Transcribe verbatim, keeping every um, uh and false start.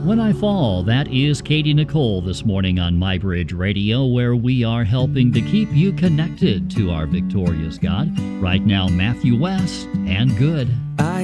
When I Fall, that is Katie Nicole this morning on MyBridge Radio, where we are helping to keep you connected to our victorious God. Right now, Matthew West and Good. I